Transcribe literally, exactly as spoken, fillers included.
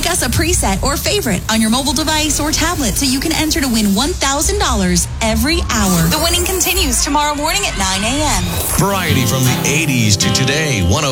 us a preset or favorite on your mobile device or tablet so you can enter to win one thousand dollars every hour. The winning continues tomorrow morning at nine a.m. Variety from the eighties to today. one oh